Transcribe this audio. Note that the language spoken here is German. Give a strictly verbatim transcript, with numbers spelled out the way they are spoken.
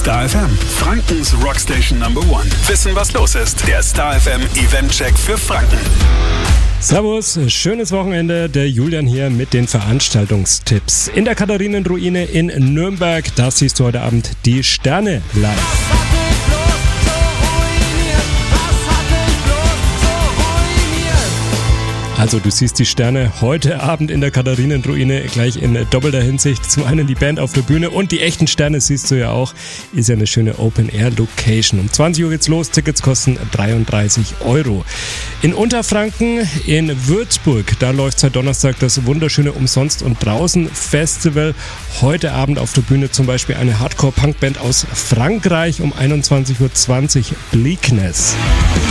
Star F M, Frankens Rockstation Number One. Wissen, was los ist. Der Star F M Eventcheck für Franken. Servus, schönes Wochenende. Der Julian hier mit den Veranstaltungstipps. In der Katharinenruine in Nürnberg, da siehst du heute Abend die Sterne live. Also du siehst die Sterne heute Abend in der Katharinenruine gleich in doppelter Hinsicht. Zum einen die Band auf der Bühne und die echten Sterne siehst du ja auch. Ist ja eine schöne Open-Air-Location. Um zwanzig Uhr geht's los, Tickets kosten dreiunddreißig Euro. In Unterfranken, in Würzburg, da läuft seit Donnerstag das wunderschöne Umsonst und Draußen Festival. Heute Abend auf der Bühne zum Beispiel eine Hardcore-Punk-Band aus Frankreich um einundzwanzig Uhr zwanzig, Bleakness.